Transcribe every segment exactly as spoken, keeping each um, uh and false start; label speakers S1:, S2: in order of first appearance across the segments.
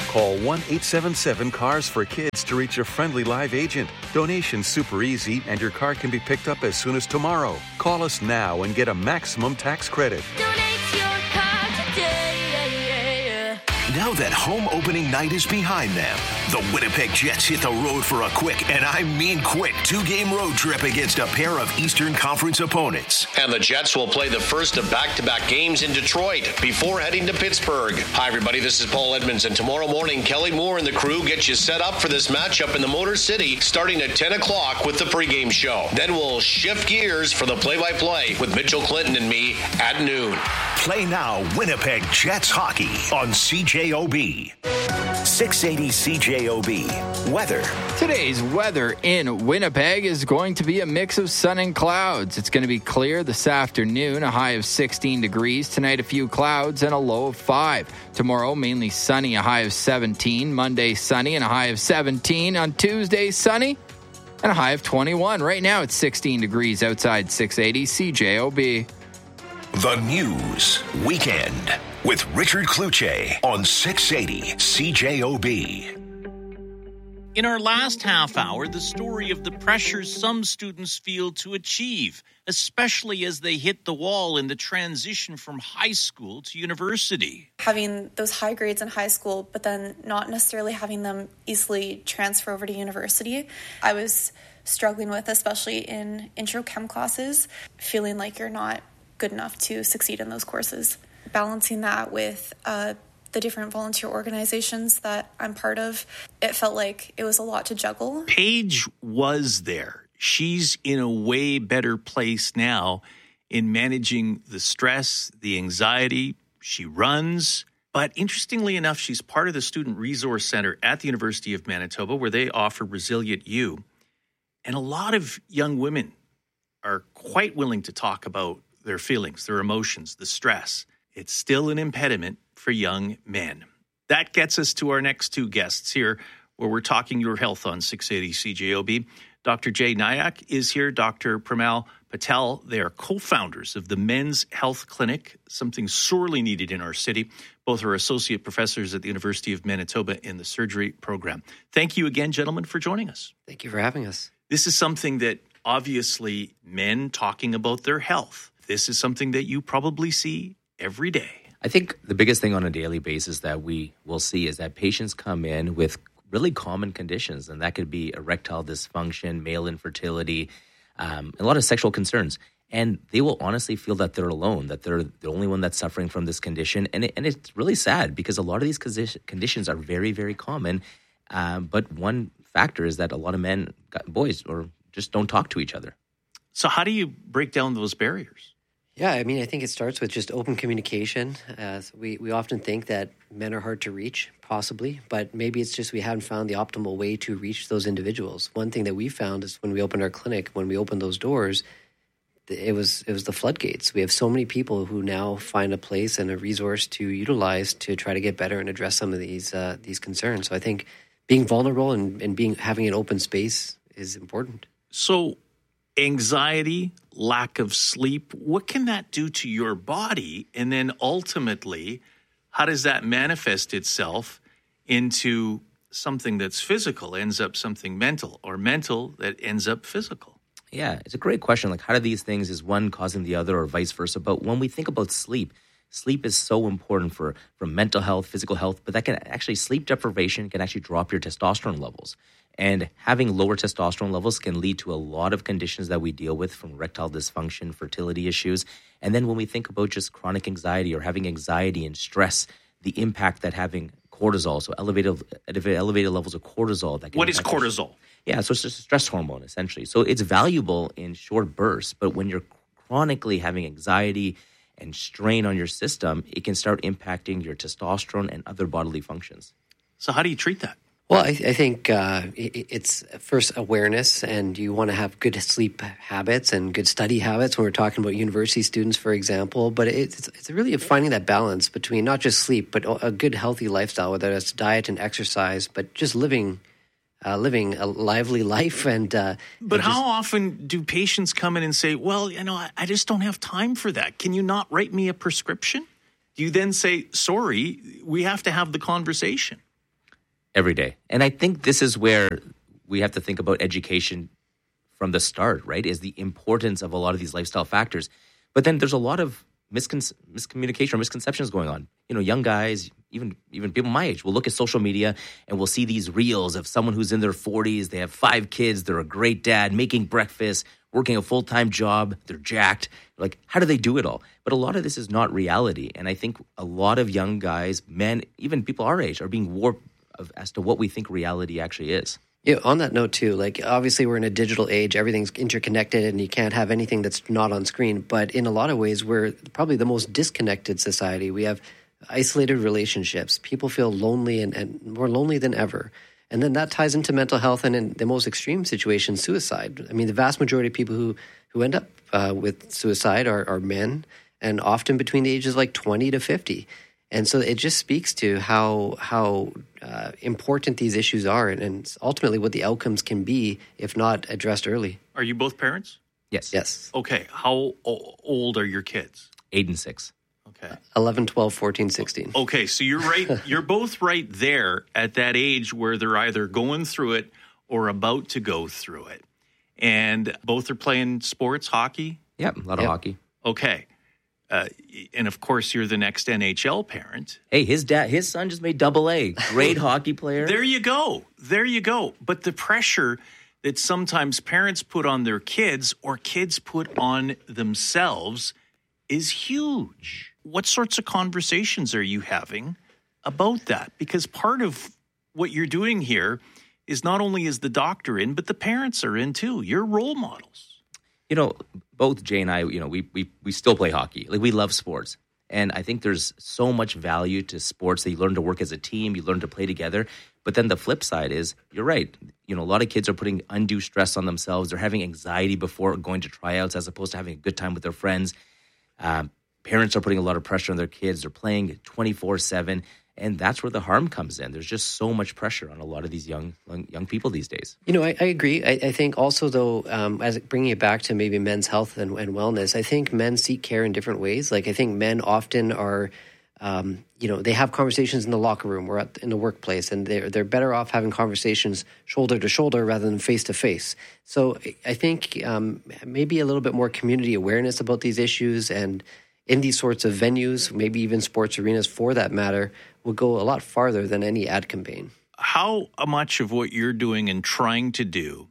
S1: Call one eight seven seven cars for kids to reach a friendly live agent. Donation's super easy, and your car can be picked up as soon as tomorrow. Call us now and get a maximum tax credit.
S2: Donate your car today.
S3: Now that home opening night is behind them, the Winnipeg Jets hit the road for a quick, and I mean quick, two-game road trip against a pair of Eastern Conference opponents.
S4: And the Jets will play the first of back-to-back games in Detroit before heading to Pittsburgh. Hi, everybody. This is Paul Edmonds, and tomorrow morning, Kelly Moore and the crew get you set up for this matchup in the Motor City starting at ten o'clock with the pregame show. Then we'll shift gears for the play-by-play with Mitchell Clinton and me at noon.
S3: Play now Winnipeg Jets hockey on C J O B. six eighty C J O B. Weather.
S5: Today's weather in Winnipeg is going to be a mix of sun and clouds. It's going to be clear this afternoon, a high of sixteen degrees. Tonight, a few clouds and a low of five. Tomorrow, mainly sunny, a high of seventeen. Monday, sunny and a high of seventeen. On Tuesday, sunny and a high of twenty-one. Right now, it's sixteen degrees outside six eighty C J O B.
S3: The News Weekend with Richard Cloutier on six eighty C J O B.
S6: In our last half hour, the story of the pressures some students feel to achieve, especially as they hit the wall in the transition from high school to university.
S7: Having those high grades in high school, but then not necessarily having them easily transfer over to university, I was struggling with, especially in intro chem classes, feeling like you're not good enough to succeed in those courses. Balancing that with uh, the different volunteer organizations that I'm part of, it felt like it was a lot to juggle.
S6: Paige was there. She's in a way better place now in managing the stress, the anxiety. She runs. But interestingly enough, she's part of the Student Resource Center at the University of Manitoba, where they offer Resilient U. And a lot of young women are quite willing to talk about their feelings, their emotions, the stress. It's still an impediment for young men. That gets us to our next two guests here, where we're talking your health on six eighty C J O B. Doctor Jay Nayak is here. Doctor Premal Patel, they are co-founders of the Men's Health Clinic, something sorely needed in our city. Both are associate professors at the University of Manitoba in the surgery program. Thank you again, gentlemen, for joining us.
S8: Thank you for having us.
S6: This is something that obviously men talking about their health. This is something that you probably see every day.
S8: I think the biggest thing on a daily basis that we will see is that patients come in with really common conditions, and that could be erectile dysfunction, male infertility, um, a lot of sexual concerns. And they will honestly feel that they're alone, that they're the only one that's suffering from this condition. And, it, and it's really sad because a lot of these conditions are very, very common. Um, but one factor is that a lot of men, boys, or just don't talk to each other.
S6: So how do you break down those barriers?
S9: Yeah, I mean, I think it starts with just open communication. Uh, we, we often think that men are hard to reach, possibly, but maybe it's just we haven't found the optimal way to reach those individuals. One thing that we found is when we opened our clinic, when we opened those doors, it was it was the floodgates. We have so many people who now find a place and a resource to utilize to try to get better and address some of these uh, these concerns. So I think being vulnerable and, and being having an open space is important.
S6: So anxiety, lack of sleep, what can that do to your body? And then ultimately, how does that manifest itself into something that's physical, ends up something mental, or mental that ends up physical?
S8: Yeah, it's a great question. Like, how do these things, is one causing the other or vice versa? But when we think about sleep, sleep is so important for, for mental health, physical health, but that can actually, sleep deprivation can actually drop your testosterone levels. And having lower testosterone levels can lead to a lot of conditions that we deal with, from erectile dysfunction, fertility issues. And then when we think about just chronic anxiety or having anxiety and stress, the impact that having cortisol, so elevated elevated levels of cortisol. That can
S6: what is cortisol?
S8: Yeah, so it's just a stress hormone, essentially. So it's valuable in short bursts, but when you're chronically having anxiety and strain on your system, it can start impacting your testosterone and other bodily functions.
S6: So how do you treat that?
S9: Well, I, I think uh, it, it's first awareness, and you want to have good sleep habits and good study habits when we're talking about university students, for example. But it's, it's really finding that balance between not just sleep, but a good, healthy lifestyle, whether it's diet and exercise, but just living uh, living a lively life. And uh,
S6: But
S9: and
S6: how
S9: just,
S6: often do patients come in and say, well, you know, I, I just don't have time for that. Can you not write me a prescription? Do you then say, sorry, we have to have the conversation?
S8: Every day. And I think this is where we have to think about education from the start, right? Is the importance of a lot of these lifestyle factors. But then there's a lot of miscon- miscommunication or misconceptions going on. You know, young guys, even even people my age, will look at social media and we'll see these reels of someone who's in their forties. They have five kids. They're a great dad, making breakfast, working a full-time job. They're jacked. Like, how do they do it all? But a lot of this is not reality. And I think a lot of young guys, men, even people our age, are being warped of, as to what we think reality actually is.
S9: Yeah, on that note too, like obviously we're in a digital age, everything's interconnected and you can't have anything that's not on screen. But in a lot of ways, we're probably the most disconnected society. We have isolated relationships. People feel lonely and, and more lonely than ever. And then that ties into mental health and in the most extreme situations, suicide. I mean, the vast majority of people who, who end up uh, with suicide are, are men, and often between the ages like twenty to fifty. And so it just speaks to how how uh, important these issues are and, and ultimately what the outcomes can be if not addressed early.
S6: Are you both parents?
S8: Yes.
S9: Yes.
S6: Okay. How o- old are your kids?
S8: Eight and six.
S6: Okay.
S9: eleven, twelve, fourteen, sixteen.
S6: Okay. So you're right. You're both right there at that age where they're either going through it or about to go through it. And both are playing sports, hockey?
S8: Yep, a lot of
S9: Yep.
S8: hockey.
S6: Okay. Uh, and of course, you're the next N H L parent.
S8: Hey, his dad, his son just made double A. Great hockey player.
S6: There you go. There you go. But the pressure that sometimes parents put on their kids or kids put on themselves is huge. What sorts of conversations are you having about that? Because part of what you're doing here is not only is the doctor in, but the parents are in too. You're role models.
S8: You know, both Jay and I, you know, we we we still play hockey. Like, we love sports. And I think there's so much value to sports that you learn to work as a team, you learn to play together. But then the flip side is, you're right. You know, a lot of kids are putting undue stress on themselves. They're having anxiety before going to tryouts as opposed to having a good time with their friends. Um, parents are putting a lot of pressure on their kids. They're playing twenty-four seven. And that's where the harm comes in. There's just so much pressure on a lot of these young young, young people these days.
S9: You know, I, I agree. I, I think also, though, um, as bringing it back to maybe men's health and, and wellness, I think men seek care in different ways. Like, I think men often are, um, you know, they have conversations in the locker room or at, in the workplace, and they're, they're better off having conversations shoulder to shoulder rather than face to face. So I think um, maybe a little bit more community awareness about these issues and in these sorts of venues, maybe even sports arenas for that matter, will go a lot farther than any ad campaign.
S6: How much of what you're doing and trying to do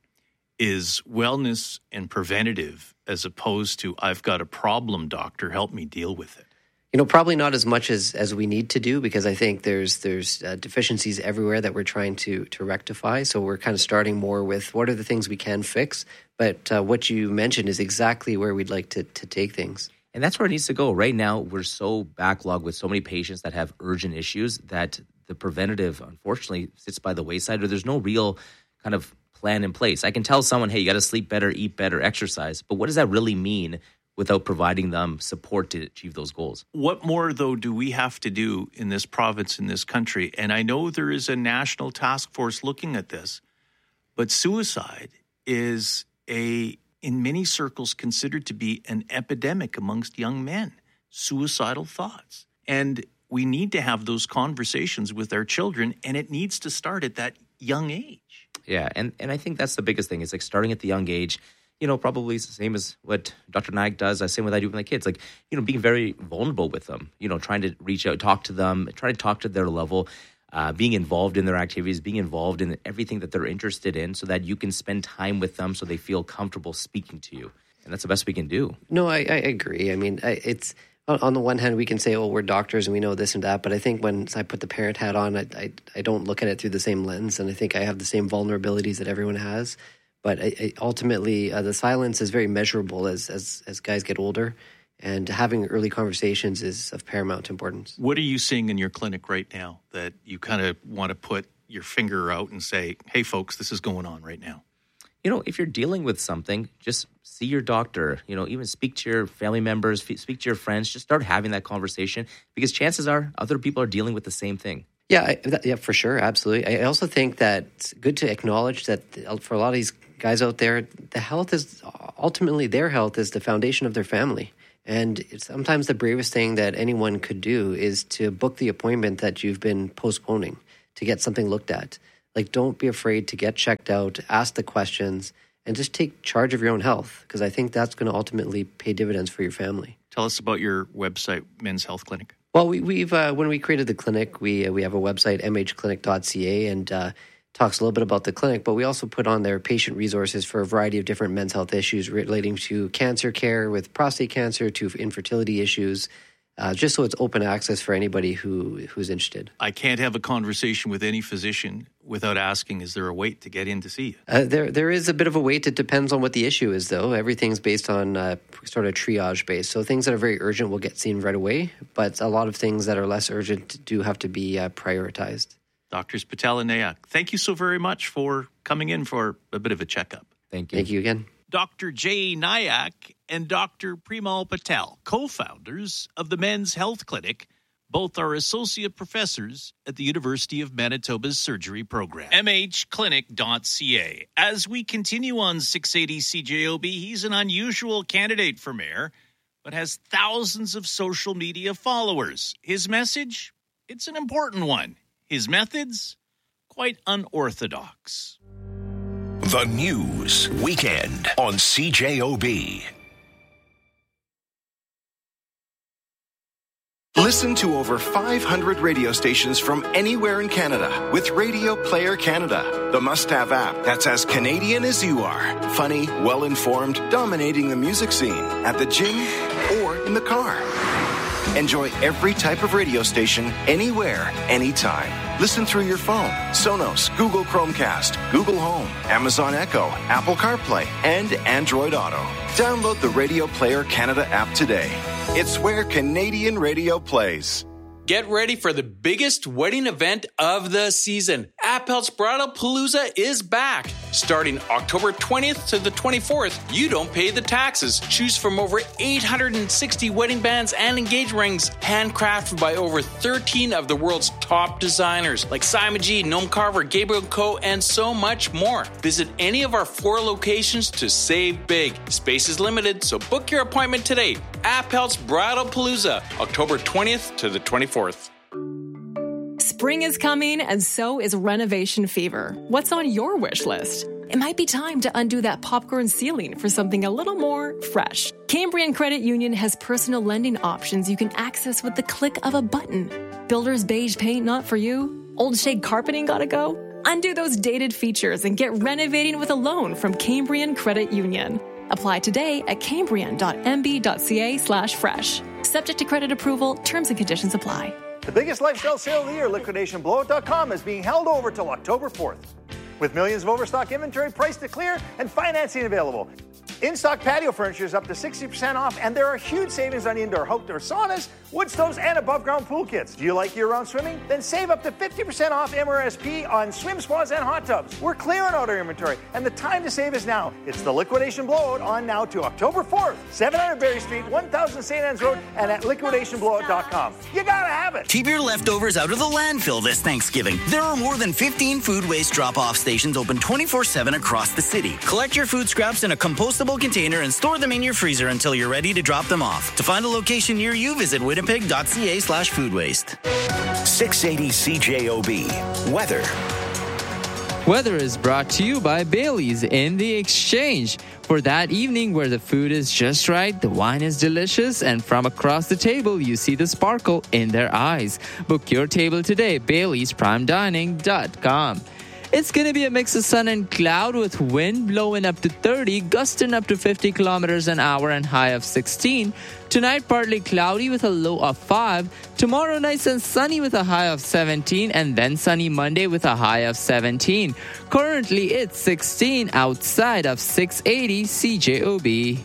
S6: is wellness and preventative as opposed to, I've got a problem, doctor, help me deal with it?
S9: You know, probably not as much as, as we need to do, because I think there's there's uh, deficiencies everywhere that we're trying to to rectify. So we're kind of starting more with what are the things we can fix. But uh, what you mentioned is exactly where we'd like to to take things.
S8: And that's where it needs to go. Right now, we're so backlogged with so many patients that have urgent issues that the preventative, unfortunately, sits by the wayside, or there's no real kind of plan in place. I can tell someone, hey, you got to sleep better, eat better, exercise. But what does that really mean without providing them support to achieve those goals?
S6: What more, though, do we have to do in this province, in this country? And I know there is a national task force looking at this, but suicide is a... in many circles considered to be an epidemic amongst young men, suicidal thoughts. And we need to have those conversations with our children, and it needs to start at that young age.
S8: Yeah, and, and I think that's the biggest thing. It's like starting at the young age, you know, probably the same as what Doctor Naik does, the same what I do with my kids. Like, you know, being very vulnerable with them, you know, trying to reach out, talk to them, try to talk to their level, Uh, being involved in their activities, being involved in everything that they're interested in so that you can spend time with them so they feel comfortable speaking to you. And that's the best we can do.
S9: No, I, I agree. I mean, I, it's on the one hand, we can say, oh, we're doctors and we know this and that. But I think when I put the parent hat on, I, I, I don't look at it through the same lens. And I think I have the same vulnerabilities that everyone has. But I, I, ultimately, uh, the silence is very measurable as, as, as guys get older. And having early conversations is of paramount importance.
S6: What are you seeing in your clinic right now that you kind of want to put your finger out and say, hey, folks, this is going on right now?
S8: You know, if you're dealing with something, just see your doctor. You know, even speak to your family members, speak to your friends. Just start having that conversation because chances are other people are dealing with the same thing.
S9: Yeah, I, that, yeah, for sure. Absolutely. I also think that it's good to acknowledge that for a lot of these guys out there, the health is ultimately their health is the foundation of their family. And sometimes the bravest thing that anyone could do is to book the appointment that you've been postponing, to get something looked at. Like, don't be afraid to get checked out, ask the questions, and just take charge of your own health, because I think that's going to ultimately pay dividends for your family.
S6: Tell us about your website, Men's Health Clinic.
S9: Well, we, we've uh, when we created the clinic, we uh, we have a website, m h clinic dot c a, and uh, talks a little bit about the clinic, but we also put on there patient resources for a variety of different men's health issues relating to cancer care, with prostate cancer, to infertility issues, uh, just so it's open access for anybody who who's interested.
S6: I can't have a conversation with any physician without asking, is there a wait to get in to see you?
S9: Uh, there, there is a bit of a wait. It depends on what the issue is, though. Everything's based on uh, sort of triage based. So things that are very urgent will get seen right away, but a lot of things that are less urgent do have to be uh, prioritized.
S6: Doctors Patel and Nayak, thank you so very much for coming in for a bit of a checkup.
S8: Thank you.
S9: Thank you again.
S6: Doctor Jay Nayak and Doctor Premal Patel, co-founders of the Men's Health Clinic. Both are associate professors at the University of Manitoba's surgery program. m h clinic dot c a. As we continue on six eighty C J O B, he's an unusual candidate for mayor, but has thousands of social media followers. His message? It's an important one. His methods? Quite unorthodox.
S3: The News Weekend on C J O B.
S10: Listen to over five hundred radio stations from anywhere in Canada with Radio Player Canada, the must-have app that's as Canadian as you are. Funny, well-informed, dominating the music scene at the gym or in the car. Enjoy every type of radio station, anywhere, anytime. Listen through your phone, Sonos, Google Chromecast, Google Home, Amazon Echo, Apple CarPlay, and Android Auto. Download the Radio Player Canada app today. It's where Canadian radio plays.
S11: Get ready for the biggest wedding event of the season. Appel's Bridal Palooza is back. Starting October twentieth to the twenty-fourth, you don't pay the taxes. Choose from over eight hundred sixty wedding bands and engagement rings, handcrafted by over thirteen of the world's top designers, like Simon G, Noam Carver, Gabriel Co., and so much more. Visit any of our four locations to save big. Space is limited, so book your appointment today. Appel's Bridal Palooza, October twentieth to the twenty-fourth.
S12: Spring is coming, and so is renovation fever. What's on your wish list? It might be time to undo that popcorn ceiling for something a little more fresh. Cambrian Credit Union has personal lending options you can access with the click of a button. Builder's beige paint not for you? Old shade carpeting gotta go? Undo those dated features and get renovating with a loan from Cambrian Credit Union. Apply today at cambrian dot m b dot c a slash fresh. Subject to credit approval, terms and conditions apply.
S13: The biggest lifestyle sale of the year, liquidation blowout dot com, is being held over till October fourth. With millions of overstock inventory priced to clear and financing available. In-stock patio furniture is up to sixty percent off, and there are huge savings on indoor outdoor saunas, wood stoves, and above-ground pool kits. Do you like year-round swimming? Then save up to fifty percent off M R S P on swim spas and hot tubs. We're clearing out our inventory, and the time to save is now. It's the liquidation blowout on now to October fourth. seven hundred Berry Street, one thousand Saint Anne's Road, and at liquidation blowout dot com. You gotta have it!
S14: Keep your leftovers out of the landfill this Thanksgiving. There are more than fifteen food waste drop-off stations open twenty-four seven across the city. Collect your food scraps in a compostable container and store them in your freezer until you're ready to drop them off. To find a location near you, visit winnipeg dot c a slash food waste.
S3: six eighty C J O B. Weather.
S15: Weather is brought to you by Bailey's in the Exchange. For that evening where the food is just right, the wine is delicious, and from across the table, you see the sparkle in their eyes. Book your table today, Bailey's Prime Dining dot com. It's going to be a mix of sun and cloud with wind blowing up to thirty, gusting up to fifty kilometers an hour and high of sixteen. Tonight, partly cloudy with a low of five. Tomorrow, nice and sunny with a high of seventeen, and then sunny Monday with a high of seventeen. Currently, it's sixteen outside of six eighty C J O B.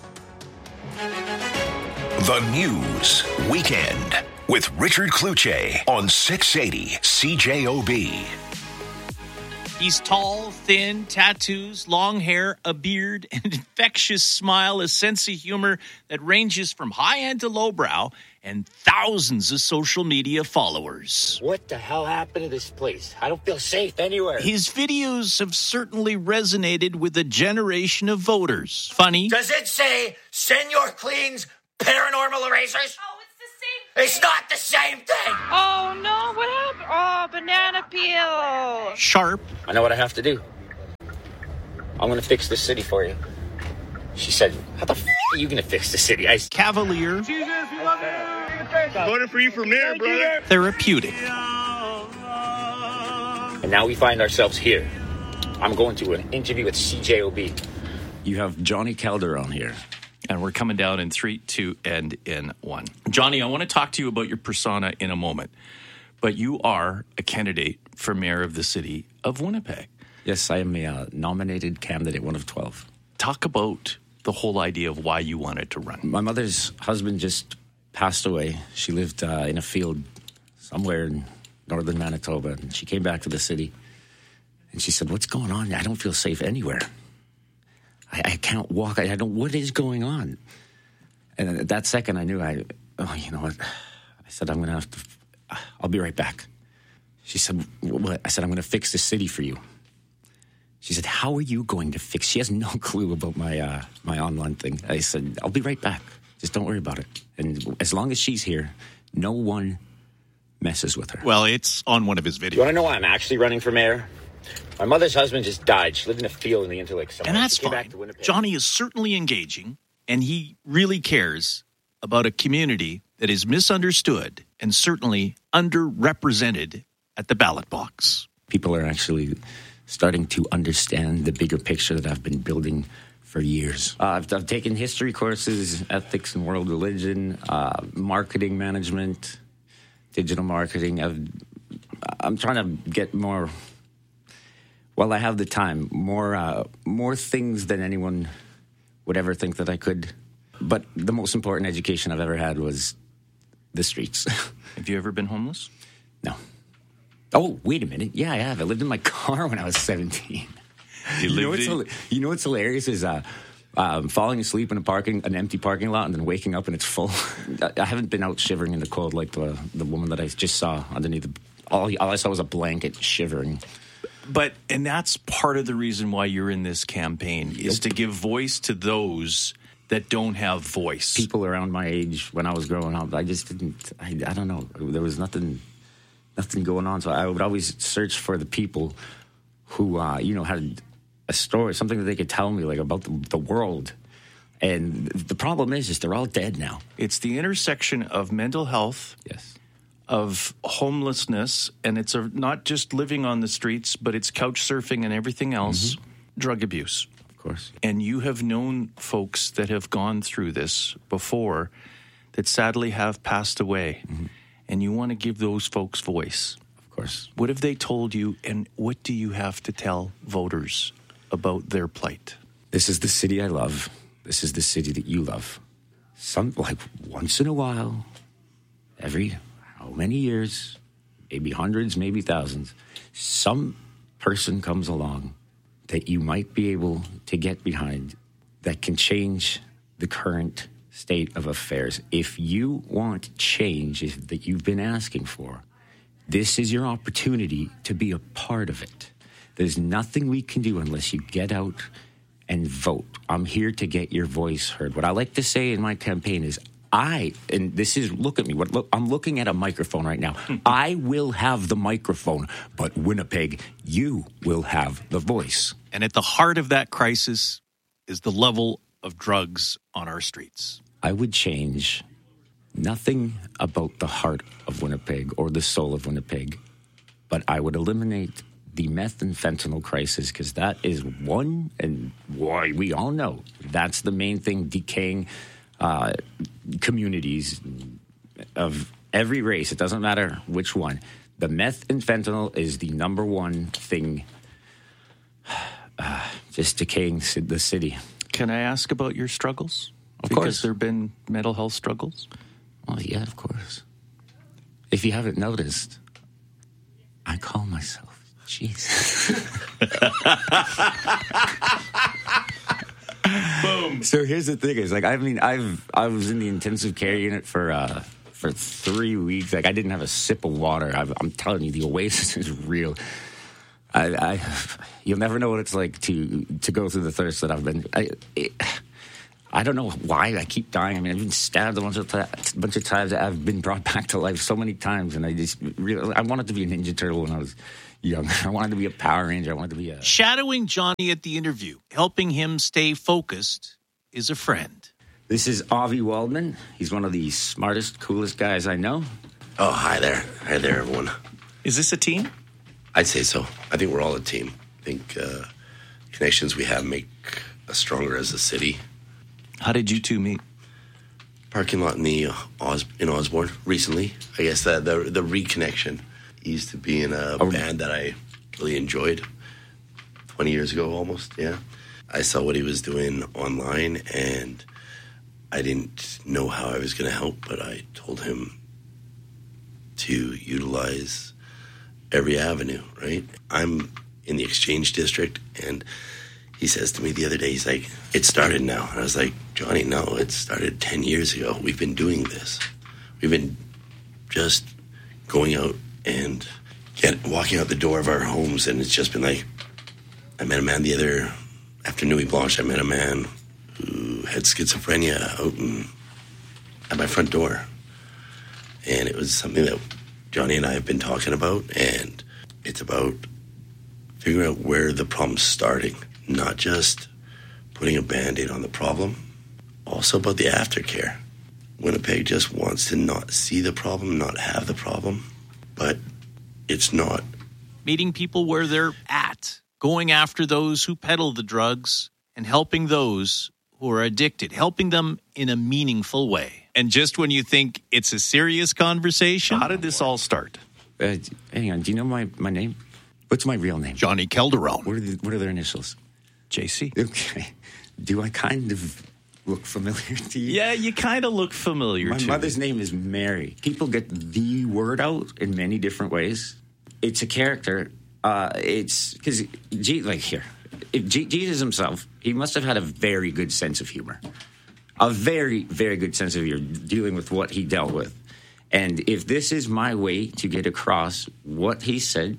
S3: The News Weekend with Richard Cloutier on six eighty C J O B.
S6: He's tall, thin, tattoos, long hair, a beard, an infectious smile, a sense of humor that ranges from high-end to lowbrow, and thousands of social media followers.
S16: What the hell happened to this place? I don't feel safe anywhere.
S6: His videos have certainly resonated with a generation of voters. Funny.
S16: Does it say Senor Clean's Paranormal Erasers?
S2: Oh, it's the same thing.
S16: It's not the same thing.
S2: Oh, no. What happened? Oh.
S17: Oh, banana peel.
S6: Sharp.
S16: I know what I have to do. I'm going to fix this city for you. She said, how the f*** are you going to fix the city? I
S6: Cavalier.
S17: Jesus, we love you.
S16: Voted for you for mayor, brother.
S6: Therapeutic.
S16: And now we find ourselves here. I'm going to an interview with C J O B.
S18: You have Johnny Calderon here.
S6: And we're coming down in three, two, and in one. Johnny, I want to talk to you about your persona in a moment. But you are a candidate for mayor of the city of Winnipeg.
S18: Yes, I am a uh, nominated candidate, one of twelve.
S6: Talk about the whole idea of why you wanted to run.
S18: My mother's husband just passed away. She lived uh, in a field somewhere in northern Manitoba. And she came back to the city. And she said, what's going on? I don't feel safe anywhere. I, I can't walk. I, I don't, what is going on? And at that second, I knew I, oh, you know what? I said, I'm going to have to, I'll be right back. She said, what? I said, I'm going to fix the city for you. She said, how are you going to fix? She has no clue about my uh, my online thing. I said, I'll be right back. Just don't worry about it. And as long as she's here, no one messes with her.
S6: Well, it's on one of his videos.
S16: You want to know why I'm actually running for mayor? My mother's husband just died. She lived in a field in the Interlake somewhere.
S6: And that's
S16: She came
S6: fine.
S16: back to Winnipeg.
S6: Johnny is certainly engaging, and he really cares about a community that is misunderstood and certainly underrepresented at the ballot box.
S18: People are actually starting to understand the bigger picture that I've been building for years. Uh, I've, I've taken history courses, ethics and world religion, uh, marketing management, digital marketing. I've, I'm trying to get more, well, I have the time, more, uh, more things than anyone would ever think that I could. But the most important education I've ever had was the streets.
S6: Have you ever been homeless?
S18: No. Oh, wait a minute. Yeah, I have. I lived in my car when I was seventeen.
S6: You,
S18: you, know,
S6: lived
S18: what's,
S6: in-
S18: you know what's hilarious is uh, um, falling asleep in a parking, an empty parking lot and then waking up and it's full. I haven't been out shivering in the cold like the the woman that I just saw underneath the... All, all I saw was a blanket shivering.
S6: But, and that's part of the reason why you're in this campaign, is to give voice to those that don't have voice.
S18: People around my age when I was growing up, I just didn't... I, I don't know. There was nothing... Nothing going on, so I would always search for the people who, uh, you know, had a story, something that they could tell me, like about the, the world. And the problem is, is they're all dead now.
S6: It's the intersection of mental health,
S18: yes,
S6: of homelessness, and it's a, not just living on the streets, but it's couch surfing and everything else, mm-hmm. drug abuse.
S18: Of course.
S6: And you have known folks that have gone through this before that sadly have passed away. Mm-hmm. And you want to give those folks voice.
S18: Of course.
S6: What have they told you, and what do you have to tell voters about their plight?
S18: This is the city I love. This is the city that you love. Some, like, once in a while, every how many years, maybe hundreds, maybe thousands, some person comes along that you might be able to get behind that can change the current state of affairs. If you want change if, that you've been asking for, this is your opportunity to be a part of it. There's nothing we can do unless you get out and vote. I'm here to get your voice heard. What I like to say in my campaign is, I, and this is, look at me, what, look, I'm looking at a microphone right now. I will have the microphone, but Winnipeg, you will have the voice.
S6: And at the heart of that crisis is the level of drugs on our streets.
S18: I would change nothing about the heart of Winnipeg or the soul of Winnipeg, but I would eliminate the meth and fentanyl crisis, because that is one, and why we all know that's the main thing decaying uh, communities of every race. It doesn't matter which one. The meth and fentanyl is the number one thing uh, just decaying the city.
S6: Can I ask about your struggles?
S18: Of
S6: because
S18: course.
S6: there have been mental health struggles?
S18: Well, yeah, of course. If you haven't noticed, I call myself Jesus.
S6: Boom.
S18: So here's the thing: is like I mean, I've I was in the intensive care unit for uh, for three weeks. Like I didn't have a sip of water. I've, I'm telling you, the oasis is real. I, I you'll never know what it's like to to go through the thirst that I've been. I, it, I don't know why I keep dying. I mean, I've been stabbed a bunch of, t- bunch of times. I've been brought back to life so many times, and I just really, I wanted to be a Ninja Turtle when I was young. I wanted to be a Power Ranger. I wanted to be a...
S6: Shadowing Johnny at the interview, helping him stay focused, is a friend.
S18: This is Avi Waldman. He's one of the smartest, coolest guys I know.
S19: Oh, hi there. Hi there, everyone.
S6: Is this a team?
S19: I'd say so. I think we're all a team. I think uh, connections we have make us stronger as a city.
S6: How did you two meet?
S19: Parking lot in the uh, Os- in Osborne recently. I guess that the the reconnection. He used to be in a oh. band that I really enjoyed twenty years ago almost, yeah. I saw what he was doing online, and I didn't know how I was going to help, but I told him to utilize every avenue, right? I'm in the Exchange District, and he says to me the other day, he's like, it started now. And I was like, Johnny, no, it started ten years ago. We've been doing this. We've been just going out and get, walking out the door of our homes, and it's just been like, I met a man the other after Nuit Blanche. I met a man who had schizophrenia out in, at my front door. And it was something that Johnny and I have been talking about, and it's about figuring out where the problem's starting, not just putting a Band-Aid on the problem, also about the aftercare. Winnipeg just wants to not see the problem, not have the problem, but it's not.
S6: Meeting people where they're at, going after those who peddle the drugs, and helping those who are addicted, helping them in a meaningful way. And just when you think it's a serious conversation, how did this all start?
S18: Uh, hang on, do you know my, my name? What's my real name?
S6: Johnny Calderon.
S18: What are, the, what are their initials?
S6: J C.
S18: Okay. Do I kind of look familiar to you?
S6: Yeah, you kind of look familiar
S18: my
S6: to
S18: My mother's name is Mary. People get the word out in many different ways. It's a character. Uh, it's because, like here, if G- Jesus himself, he must have had a very good sense of humor. A very, very good sense of humor dealing with what he dealt with. And if this is my way to get across what he said,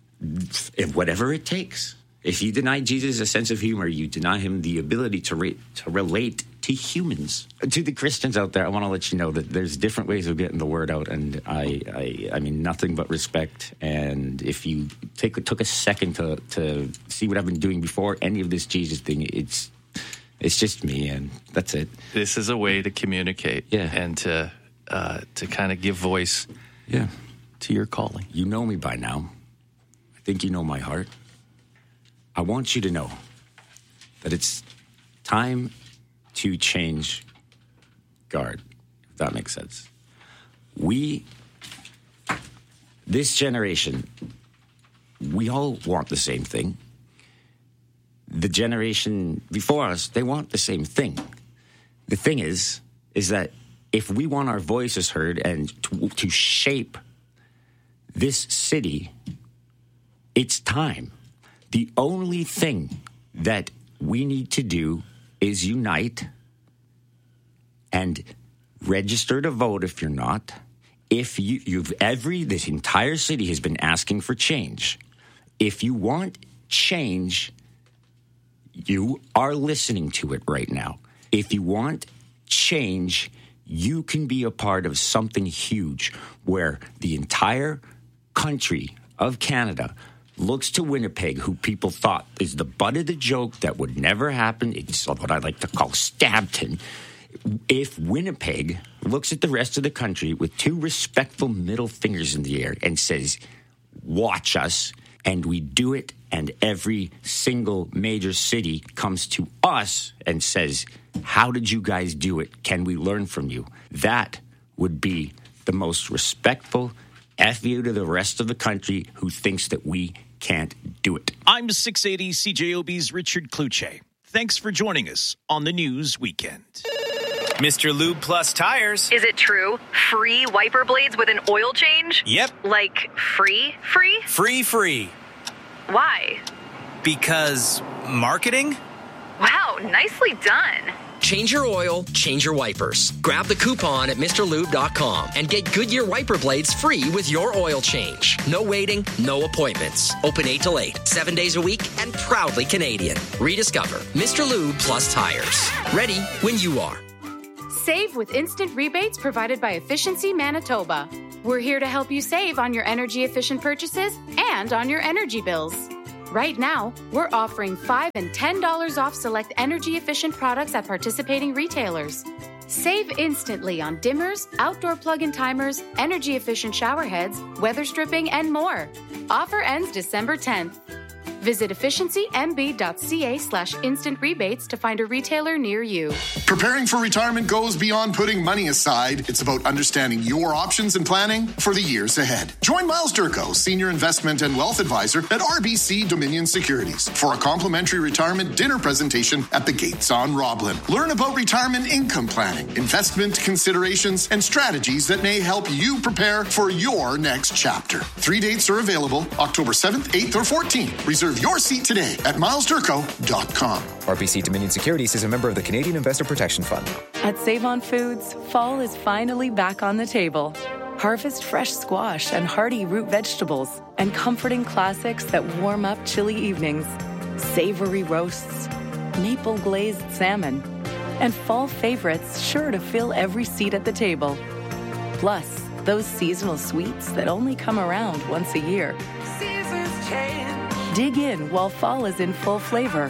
S18: if whatever it takes. If you deny Jesus a sense of humor, you deny him the ability to re- to relate to humans. To the Christians out there, I want to let you know that there's different ways of getting the word out, and I, I, I mean, nothing but respect. And if you take took a second to to see what I've been doing before any of this Jesus thing, it's it's just me, and that's it.
S6: This is a way to communicate,
S18: yeah,
S6: and to uh, to kind of give voice,
S18: yeah,
S6: to your calling.
S18: You know me by now. I think you know my heart. I want you to know that it's time to change guard, if that makes sense. We, this generation, we all want the same thing. The generation before us, they want the same thing. The thing is, is that if we want our voices heard and to, to shape this city, it's time. The only thing that we need to do is unite and register to vote if you're not. If you, you've every, this entire city has been asking for change. If you want change, you are listening to it right now. If you want change, you can be a part of something huge where the entire country of Canada looks to Winnipeg, who people thought is the butt of the joke that would never happen. It's what I like to call Stabton. If Winnipeg looks at the rest of the country with two respectful middle fingers in the air and says, watch us, and we do it, and every single major city comes to us and says, how did you guys do it? Can we learn from you? That would be the most respectful F you to the rest of the country who thinks that we can't do it.
S6: I'm six eighty C J O B's Richard Kluche. Thanks for joining us on the News Weekend.
S20: Mister Lube Plus Tires.
S21: Is it true? Free wiper blades with an oil change?
S20: Yep.
S21: Like free, free?
S20: Free, free.
S21: Why?
S20: Because marketing?
S21: Wow, nicely done.
S1: Change your oil, change your wipers. Grab the coupon at Mr Lube dot com and get Goodyear wiper blades free with your oil change. No waiting, no appointments. Open eight till eight, seven days a week, and proudly Canadian. Rediscover Mister Lube Plus Tires. Ready when you are.
S22: Save with instant rebates provided by Efficiency Manitoba. We're here to help you save on your energy-efficient purchases and on your energy bills. Right now, we're offering five dollars and ten dollars off select energy-efficient products at participating retailers. Save instantly on dimmers, outdoor plug-in timers, energy-efficient shower heads, weather stripping, and more. Offer ends December tenth. Visit efficiency.mb.ca slash instant rebates to find a retailer near you.
S23: Preparing for retirement goes beyond putting money aside. It's about understanding your options and planning for the years ahead. Join Miles Durko, Senior Investment and Wealth Advisor at R B C Dominion Securities, for a complimentary retirement dinner presentation at the Gates on Roblin. Learn about retirement income planning, investment considerations, and strategies that may help you prepare for your next chapter. Three dates are available, October seventh, eighth, or fourteenth. Reserve your seat today at miles durko dot com.
S24: R B C Dominion Securities is a member of the Canadian Investor Protection Fund.
S25: At Save On Foods, fall is finally back on the table. Harvest fresh squash and hearty root vegetables and comforting classics that warm up chilly evenings. Savory roasts, maple glazed salmon, and fall favorites sure to fill every seat at the table. Plus, those seasonal sweets that only come around once a year. Seasons change. Dig in while fall is in full flavor.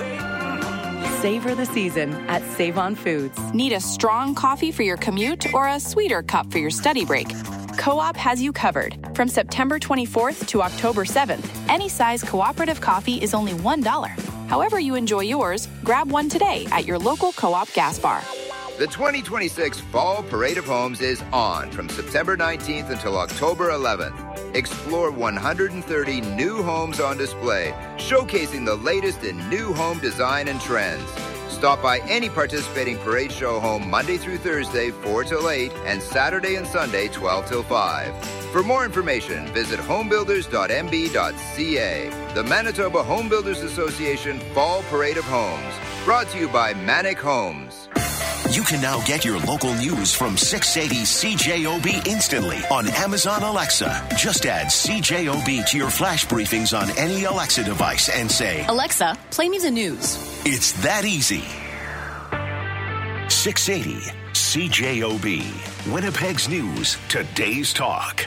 S25: Savor the season at Save On Foods.
S26: Need a strong coffee for your commute or a sweeter cup for your study break? Co-op has you covered. From September twenty-fourth to October seventh, any size cooperative coffee is only one dollar. However you enjoy yours, grab one today at your local Co-op gas bar.
S27: The twenty twenty-six Fall Parade of Homes is on from September nineteenth until October eleventh. Explore one hundred thirty new homes on display, showcasing the latest in new home design and trends. Stop by any participating parade show home Monday through Thursday, four till eight, and Saturday and Sunday, twelve till five. For more information, visit home builders dot m b dot c a. The Manitoba Home Builders Association Fall Parade of Homes. Brought to you by Manic Homes.
S3: You can now get your local news from six eighty C J O B instantly on Amazon Alexa. Just add C J O B to your flash briefings on any Alexa device and say,
S28: Alexa, play me the news.
S3: It's that easy. six eighty C J O B. Winnipeg's News. Today's Talk.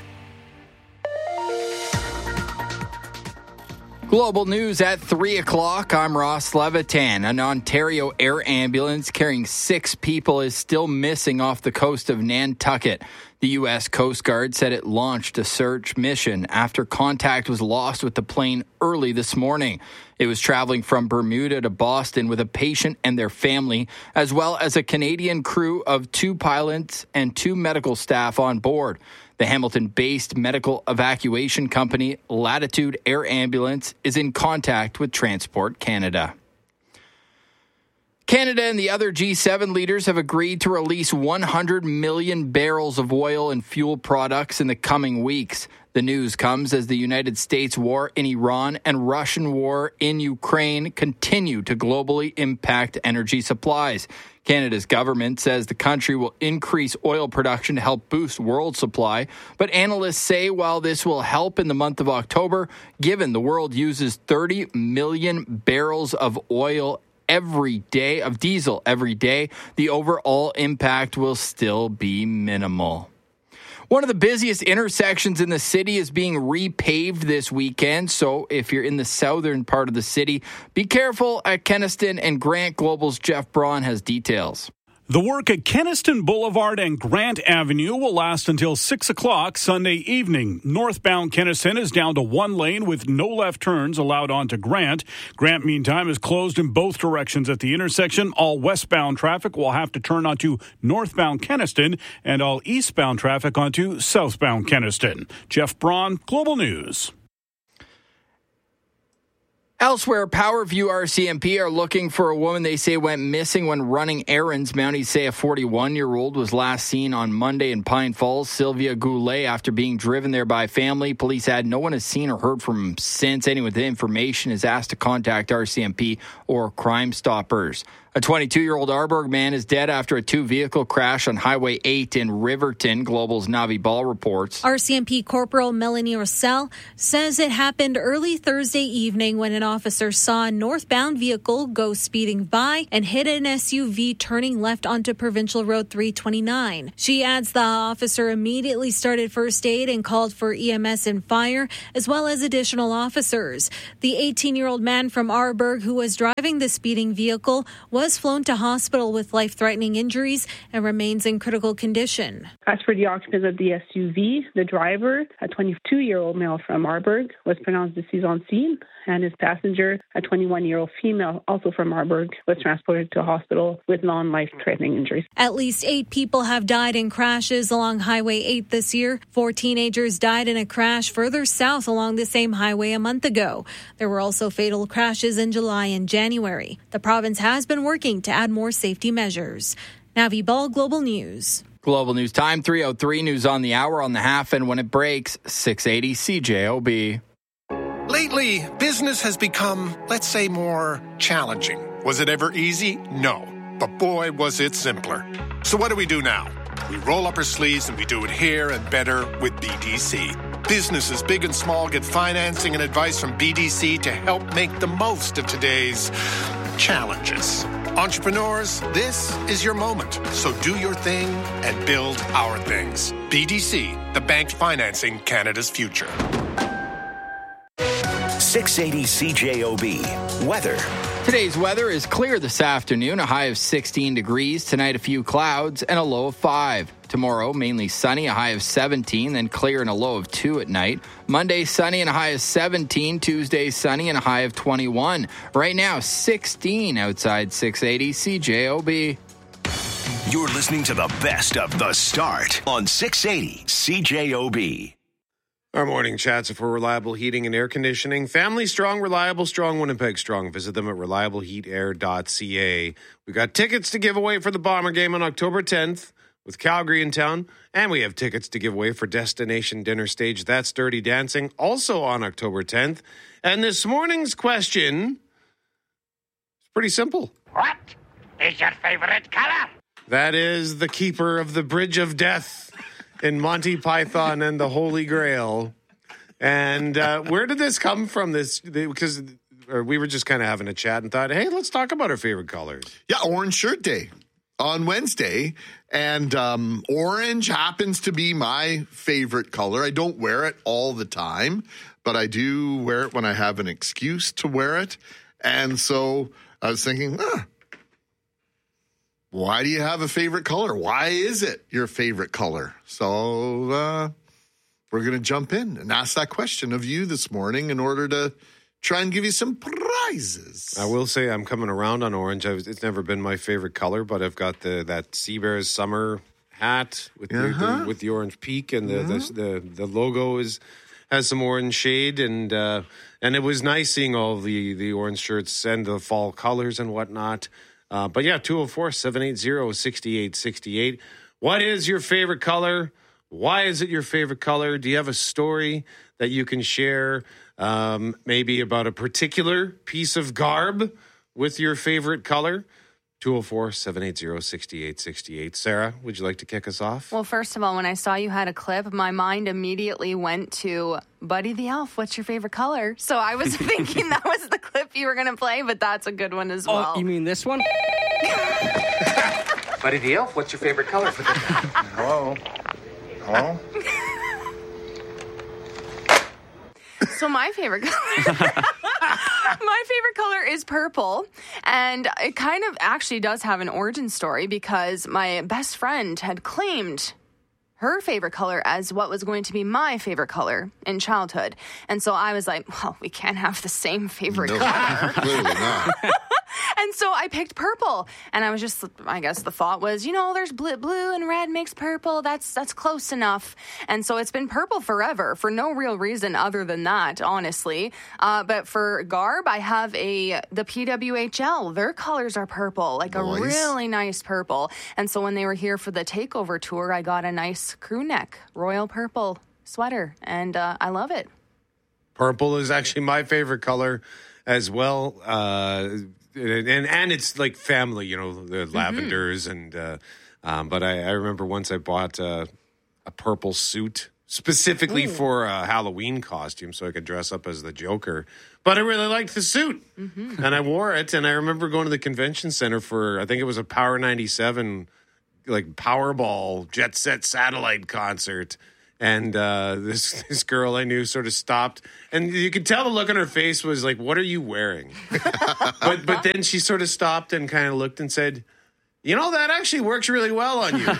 S5: Global news at three o'clock. I'm Ross Levitan. An Ontario air ambulance carrying six people is still missing off the coast of Nantucket. The U S Coast Guard said it launched a search mission after contact was lost with the plane early this morning. It was traveling from Bermuda to Boston with a patient and their family, as well as a Canadian crew of two pilots and two medical staff on board. The Hamilton-based medical evacuation company Latitude Air Ambulance is in contact with Transport Canada. Canada and the other G seven leaders have agreed to release one hundred million barrels of oil and fuel products in the coming weeks. The news comes as the United States war in Iran and Russian war in Ukraine continue to globally impact energy supplies. Canada's government says the country will increase oil production to help boost world supply, but analysts say while this will help in the month of October, given the world uses thirty million barrels of oil every day, of diesel every day, the overall impact will still be minimal. One of the busiest intersections in the city is being repaved this weekend, so if you're in the southern part of the city, be careful at Kenaston, and Grant Global's Jeff Braun has details.
S29: The work at Kenaston Boulevard and Grant Avenue will last until six o'clock Sunday evening. Northbound Kenaston is down to one lane with no left turns allowed onto Grant. Grant, meantime, is closed in both directions at the intersection. All westbound traffic will have to turn onto northbound Kenaston, and all eastbound traffic onto southbound Kenaston. Jeff Braun, Global News.
S5: Elsewhere, Powerview R C M P are looking for a woman they say went missing when running errands. Mounties say a forty-one-year-old was last seen on Monday in Pine Falls. Sylvia Goulet, after being driven there by family. Police add no one has seen or heard from him since. Anyone with information is asked to contact R C M P or Crime Stoppers. A twenty-two-year-old Arborg man is dead after a two-vehicle crash on Highway eight in Riverton, Global's Navi Ball reports.
S4: R C M P Corporal Melanie Rossell says it happened early Thursday evening when an officer saw a northbound vehicle go speeding by and hit an S U V turning left onto Provincial Road three twenty-nine. She adds the officer immediately started first aid and called for E M S and fire, as well as additional officers. The eighteen-year-old man from Arborg who was driving the speeding vehicle was was flown to hospital with life-threatening injuries and remains in critical condition.
S7: As for the occupant of the S U V, the driver, a twenty-two-year-old male from Arborg, was pronounced deceased on scene, and his passenger, a twenty-one-year-old female, also from Arborg, was transported to a hospital with non-life-threatening injuries.
S4: At least eight people have died in crashes along Highway eight this year. Four teenagers died in a crash further south along the same highway a month ago. There were also fatal crashes in July and January. The province has been working to add more safety measures. Navi Ball, Global News.
S5: Global News Time, three oh three, news on the hour, on the half, and when it breaks, six eighty C J O B.
S8: Lately, business has become, let's say, more challenging. Was it ever easy? No. But boy, was it simpler. So what do we do now? We roll up our sleeves and we do it here and better with B D C. Businesses big and small get financing and advice from B D C to help make the most of today's challenges. Entrepreneurs, this is your moment. So do your thing and build our things. B D C, the bank financing Canada's future.
S3: six eighty C J O B. Weather.
S5: Today's weather is clear this afternoon, a high of sixteen degrees. Tonight, a few clouds and a low of five. Tomorrow, mainly sunny, a high of seventeen, then clear and a low of two at night. Monday, sunny and a high of seventeen. Tuesday, sunny and a high of twenty-one. Right now, sixteen outside six eighty C J O B.
S3: You're listening to the best of The Start on six eighty C J O B.
S9: Our morning chats are for Reliable Heating and Air Conditioning. Family strong, reliable, strong, Winnipeg strong. Visit them at reliable heat air dot c a. We got tickets to give away for the Bomber game on October tenth with Calgary in town. And we have tickets to give away for Destination Dinner Stage That's Dirty Dancing, also on October tenth. And this morning's question is pretty simple.
S10: What is your favorite color?
S9: That is the keeper of the Bridge of Death in Monty Python and the Holy Grail. And uh, where did this come from? This because we were just kind of having a chat and thought, hey, let's talk about our favorite colors.
S23: Yeah, Orange Shirt Day on Wednesday. And um, orange happens to be my favorite color. I don't wear it all the time, but I do wear it when I have an excuse to wear it. And so I was thinking, ah, why do you have a favorite color? Why is it your favorite color? So uh, we're going to jump in and ask that question of you this morning in order to try and give you some prizes.
S9: I will say I'm coming around on orange. I was, it's never been my favorite color, but I've got the that Sea Bears summer hat with, uh-huh. the, the, with the orange peak, and the, uh-huh. the, the the logo is has some orange shade, and uh, and it was nice seeing all the, the orange shirts and the fall colors and whatnot. Uh, but yeah, two oh four, seven eight zero, six eight six eight. What is your favorite color? Why is it your favorite color? Do you have a story that you can share, um, maybe about a particular piece of garb with your favorite color? two oh four, seven eight zero, six eight six eight. Sarah, would you like to kick us off?
S11: Well, first of all, when I saw you had a clip, my mind immediately went to Buddy the Elf. What's your favorite color? So I was thinking that was the clip you were going to play, but that's a good one as well.
S12: Oh, you mean this one?
S10: Buddy the Elf, what's your favorite color?
S23: Hello? Hello?
S11: So my favorite color... My favorite color is purple, and it kind of actually does have an origin story because my best friend had claimed her favorite color as what was going to be my favorite color in childhood. And so I was like, well, we can't have the same favorite no, color.
S23: Clearly not.
S11: And so I picked purple, and I was just, I guess the thought was, you know, there's blue, blue and red makes purple. That's that's close enough. And so it's been purple forever for no real reason other than that, honestly. Uh, but for garb, I have a the P W H L. Their colors are purple, like nice. A really nice purple. And so when they were here for the takeover tour, I got a nice crew neck royal purple sweater, and uh, I love it.
S9: Purple is actually my favorite color as well. Uh and and it's like family, you know, the
S11: Mm-hmm.
S9: lavenders and. Uh, um, but I, I remember once I bought uh, a purple suit specifically
S11: Ooh.
S9: for a Halloween costume, so I could dress up as the Joker. But I really liked the suit,
S11: Mm-hmm.
S9: and I wore it. And I remember going to the convention center for I think it was a Power ninety-seven, like Powerball Jet Set Satellite concert. And uh, this this girl I knew sort of stopped, and you could tell the look on her face was like, "What are you wearing?" but but then she sort of stopped and kind of looked and said, "You know, that actually works really well on you."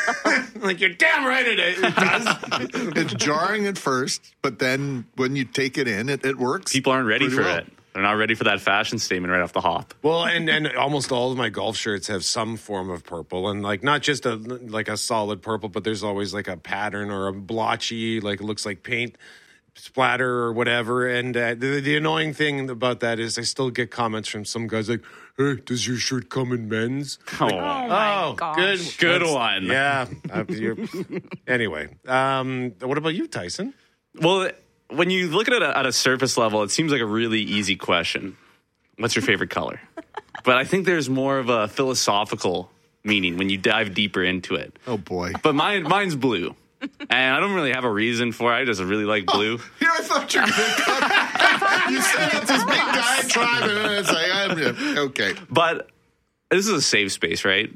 S9: Like, you're damn right it, it does.
S2: It's jarring at first, but then when you take it in, it, it works.
S12: People aren't ready
S2: pretty
S12: for
S2: well.
S12: it. They're not ready for that fashion statement right off the hop.
S9: Well, and, and almost all of my golf shirts have some form of purple, and like not just a like a solid purple, but there's always like a pattern or a blotchy, like it looks like paint splatter or whatever. And uh, the, the annoying thing about that is I still get comments from some guys like, "Hey, does your shirt come in men's?"
S12: Oh,
S9: Like,
S11: my
S9: oh
S11: gosh.
S9: good,
S12: Good
S9: That's-
S12: one.
S9: Yeah. Uh, you're- anyway, um, what about you, Tyson?
S12: Well, when you look at it at a surface level, it seems like a really easy question. What's your favorite color? But I think there's more of a philosophical meaning when you dive deeper into it.
S2: Oh, boy.
S12: But mine, mine's blue. And I don't really have a reason for it. I just really like blue.
S2: Oh, here, I thought you were going to come. You said it's this big diatribe, and it's like, I'm, okay.
S12: But this is a safe space, right?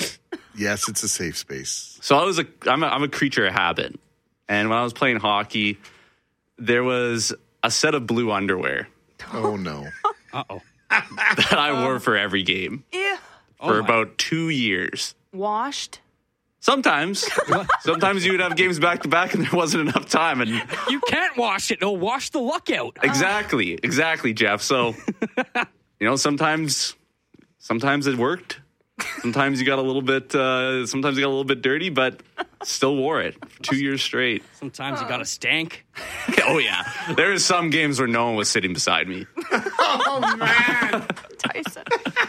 S2: Yes, it's a safe space.
S12: So I was a, I'm a, I'm a creature of habit. And when I was playing hockey, there was a set of blue underwear
S2: Oh, no.
S29: Uh-oh.
S12: that I wore for every game
S11: Ew.
S12: for
S29: Oh, my.
S12: about two years.
S11: Washed.
S12: Sometimes. Sometimes you would have games back to back and there wasn't enough time. And
S29: You can't wash it. It'll wash the luck out.
S12: exactly, exactly, Jeff. So, you know, sometimes sometimes it worked. Sometimes you got a little bit uh, sometimes you got a little bit dirty, but still wore it for two years straight.
S29: Sometimes you got a stank.
S12: Oh yeah. There are some games where no one was sitting beside me.
S9: Oh man!
S11: Tyson.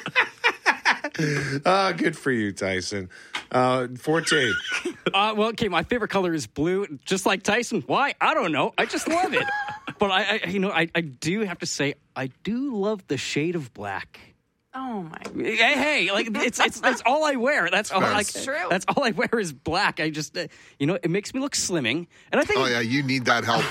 S9: Ah, good for you, Tyson. Uh, Forte.
S29: Uh, well, okay, my favorite color is blue, just like Tyson. Why? I don't know. I just love it. But I, I you know, I, I do have to say, I do love the shade of black.
S11: Oh my.
S29: Hey, hey, like it's it's that's all I wear. That's all. I,
S11: That's true.
S29: That's all I wear is black. I just, uh, you know, it makes me look slimming, and I think.
S2: Oh, yeah, you need that help.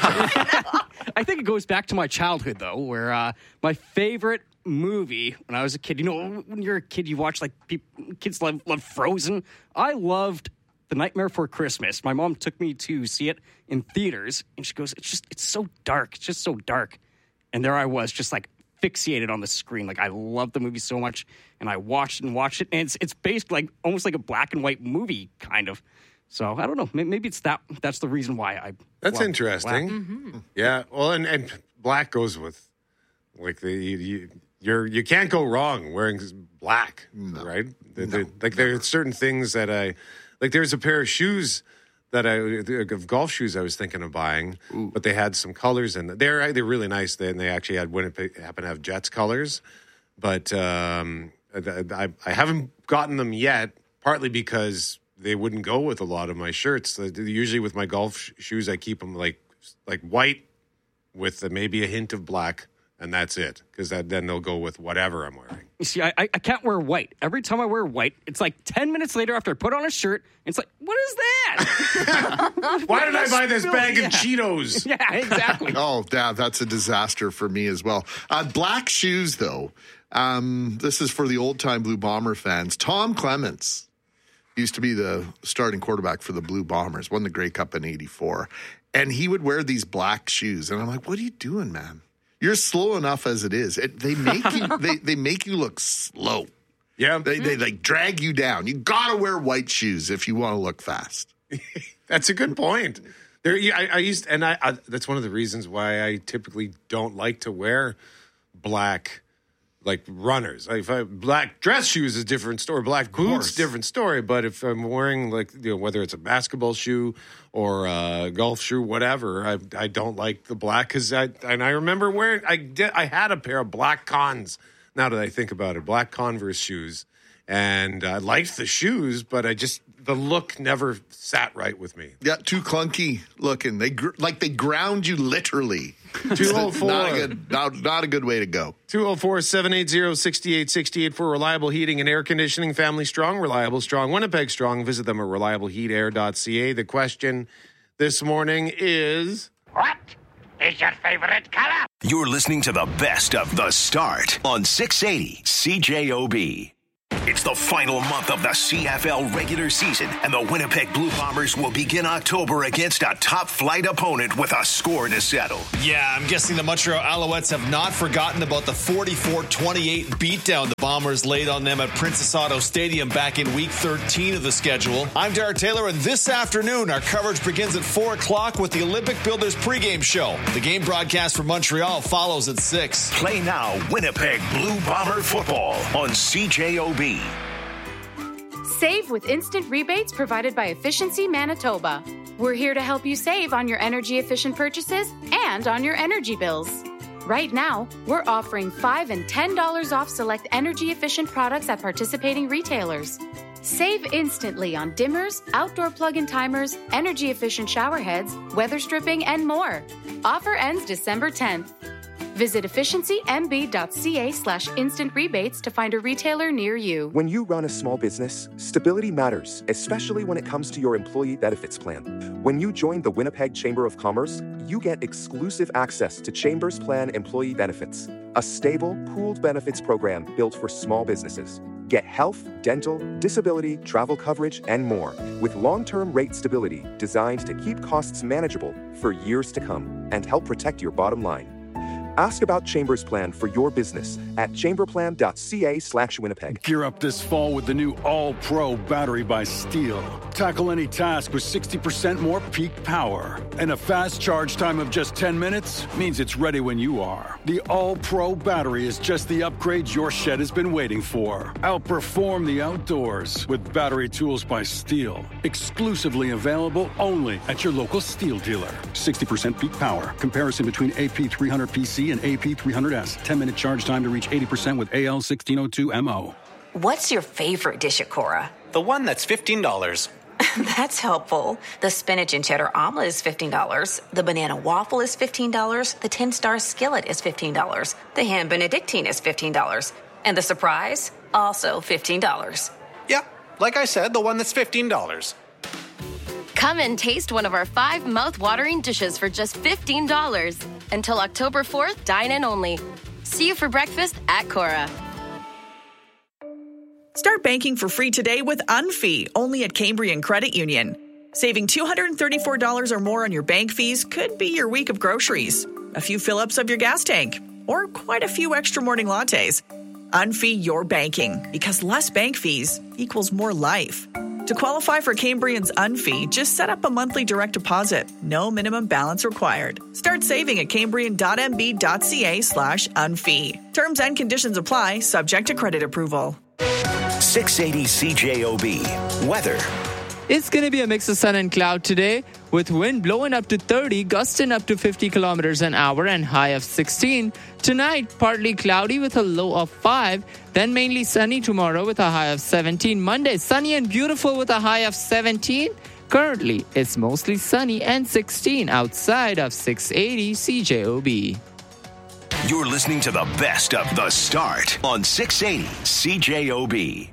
S29: I think it goes back to my childhood, though, where uh, my favorite movie when I was a kid. You know, when you're a kid, you watch like people, kids love love Frozen. I loved The Nightmare Before Christmas. My mom took me to see it in theaters, and she goes, "It's just, it's so dark. It's just so dark." And there I was, just like fixated on the screen. Like I loved the movie so much, and I watched and watched it, and it's it's based like almost like a black and white movie, kind of. So I don't know. Maybe it's that. That's the reason why I.
S9: That's
S29: love
S9: interesting.
S29: black.
S11: Mm-hmm.
S9: Yeah. Well, and, and black goes with like the you, you you're you can't go wrong wearing black, right? The, the, like there are certain things that I like. There's a pair of shoes that I of golf shoes I was thinking of buying,
S2: Ooh.
S9: but they had some colors in them. They're they're really nice. Then they actually had Winnipeg happen to have Jets colors, but um, I, I haven't gotten them yet. Partly because they wouldn't go with a lot of my shirts. Usually with my golf sh- shoes, I keep them like like white with maybe a hint of black, and that's it. Because then they'll go with whatever I'm wearing.
S29: You see, I, I I can't wear white. Every time I wear white, it's like ten minutes later after I put on a shirt, it's like, what is that?
S9: Why did I buy this bag
S29: Yeah.
S9: of Cheetos?
S29: Yeah, exactly.
S2: Oh, yeah, that's a disaster for me as well. Uh, black shoes, though. Um, this is for the old-time Blue Bomber fans. Tom Clements used to be the starting quarterback for the Blue Bombers, won the Grey Cup in eighty-four. And he would wear these black shoes. And I'm like, what are you doing, man? You're slow enough as it is. It, they make you they, they make you look slow.
S9: Yeah.
S2: They, they like drag you down. You got to wear white shoes if you want to look fast.
S9: That's a good point. There, yeah, I, I used, and I, I. That's one of the reasons why I typically don't like to wear black, like runners. Like if I, black dress shoes is a different story. Black boots, different story. But if I'm wearing like, you know, whether it's a basketball shoe or a golf shoe, whatever, I I don't like the black because I and I remember wearing. I did. I had a pair of black Cons. Now that I think about it, black Converse shoes. And I liked the shoes, but I just, the look never sat right with me.
S2: Yeah, too clunky looking. They gr- like they ground you literally.
S9: two oh four
S2: not, a good, not, not a good way to go.
S9: two oh four, seven eight zero, six eight six eight for reliable heating and air conditioning. Family strong, reliable strong, Winnipeg strong. Visit them at reliable heat air dot c a. The question this morning is...
S10: What is your favorite color?
S3: You're listening to the best of The Start on six eighty C J O B. It's the final month of the C F L regular season, and the Winnipeg Blue Bombers will begin October against a top-flight opponent with a score to settle.
S6: Yeah, I'm guessing the Montreal Alouettes have not forgotten about the forty-four twenty-eight beatdown the Bombers laid on them at Princess Auto Stadium back in week thirteen of the schedule. I'm Derek Taylor, and this afternoon, our coverage begins at four o'clock with the Olympic Builders pregame show. The game broadcast for Montreal follows at six.
S3: Play now Winnipeg Blue Bomber football on C J O B.
S22: Save with instant rebates provided by Efficiency Manitoba. We're here to help you save on your energy-efficient purchases and on your energy bills. Right now, we're offering five dollars and ten dollars off select energy-efficient products at participating retailers. Save instantly on dimmers, outdoor plug-in timers, energy-efficient shower heads, weather stripping, and more. Offer ends December tenth. Visit efficiencymb.ca slash instant rebates to find a retailer near you.
S13: When you run a small business, stability matters, especially when it comes to your employee benefits plan. When you join the Winnipeg Chamber of Commerce, you get exclusive access to Chamber's Plan employee benefits, a stable, pooled benefits program built for small businesses. Get health, dental, disability, travel coverage, and more, with long-term rate stability designed to keep costs manageable for years to come and help protect your bottom line. Ask about Chamber's Plan for your business at chamberplan.ca slash Winnipeg.
S29: Gear up this fall with the new All-Pro battery by Steel. Tackle any task with sixty percent more peak power. And a fast charge time of just ten minutes means it's ready when you are. The All-Pro battery is just the upgrade your shed has been waiting for. Outperform the outdoors with battery tools by Steel. Exclusively available only at your local Steel dealer. sixty percent peak power. Comparison between A P three hundred P C and A P three hundred S. ten minute charge time to reach eighty percent with A L sixteen oh two M O.
S14: What's your favorite dish at Cora?
S15: The one that's fifteen dollars.
S14: That's helpful. The spinach and cheddar omelet is fifteen dollars. The banana waffle is fifteen dollars. The ten-star skillet is fifteen dollars. The ham benedictine is fifteen dollars. And the surprise? Also fifteen dollars.
S15: Yeah, like I said, the one that's fifteen dollars.
S16: Come and taste one of our five mouth-watering dishes for just fifteen dollars. Until October fourth, dine in only. See you for breakfast at Cora.
S17: Start banking for free today with Unfee, only at Cambrian Credit Union. Saving two hundred thirty-four dollars or more on your bank fees could be your week of groceries, a few fill-ups of your gas tank, or quite a few extra morning lattes. Unfee your banking, because less bank fees equals more life. To qualify for Cambrian's Unfee, just set up a monthly direct deposit. No minimum balance required. Start saving at cambrian.mb.ca slash unfee. Terms and conditions apply, subject to credit approval.
S3: six eighty C J O B. Weather.
S18: It's going to be a mix of sun and cloud today, with wind blowing up to thirty, gusting up to fifty kilometers an hour, and high of sixteen. Tonight, partly cloudy with a low of five, then mainly sunny tomorrow with a high of seventeen. Monday, sunny and beautiful with a high of seventeen. Currently, it's mostly sunny and sixteen outside of six eighty C J O B.
S3: You're listening to the best of The Start on six eighty C J O B.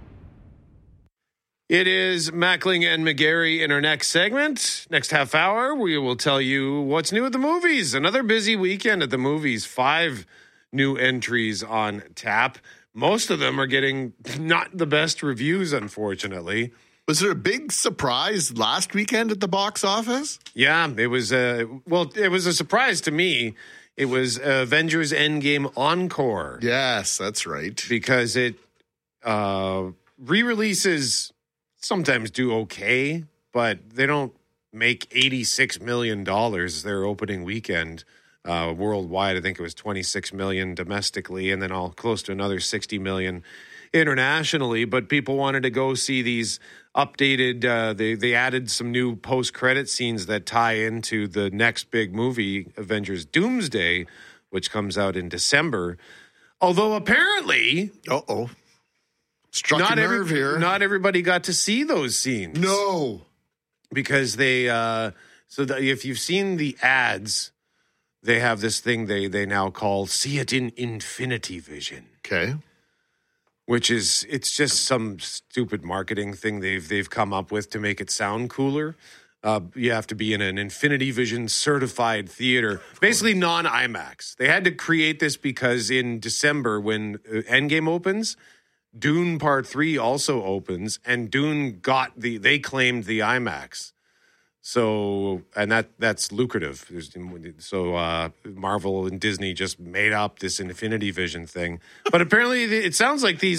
S9: It is Mackling and McGarry in our next segment. Next half hour, we will tell you what's new at the movies. Another busy weekend at the movies. Five new entries on tap. Most of them are getting not the best reviews, unfortunately.
S2: Was there a big surprise last weekend at the box office?
S9: Yeah, it was a, well, it was a surprise to me. It was Avengers Endgame Encore.
S2: Yes, that's right.
S9: Because it uh, re-releases sometimes do okay, but they don't make eighty-six million dollars their opening weekend uh, worldwide. I think it was twenty-six million dollars domestically, and then all close to another sixty million dollars internationally. But people wanted to go see these updated, uh, they, they added some new post-credit scenes that tie into the next big movie, Avengers Doomsday, which comes out in December. Although apparently...
S2: Uh-oh. Struck
S9: not
S2: a nerve
S9: every,
S2: here.
S9: Not everybody got to see those scenes.
S2: No.
S9: Because they, uh, so the, if you've seen the ads, they have this thing they, they now call See It in Infinity Vision.
S2: Okay.
S9: Which is, it's just some stupid marketing thing they've they've come up with to make it sound cooler. Uh, you have to be in an Infinity Vision certified theater, basically non-IMAX. They had to create this because in December when uh, Endgame opens, Dune Part three also opens, and Dune got the, they claimed the IMAX. So, and that that's lucrative. There's, so uh, Marvel and Disney just made up this Infinity Vision thing. But apparently it sounds like these